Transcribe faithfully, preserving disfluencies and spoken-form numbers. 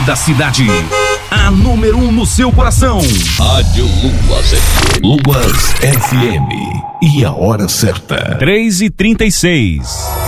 da cidade. A número um no seu coração. Rádio Luas F M. Luas F M. E a hora certa. três e trinta e seis.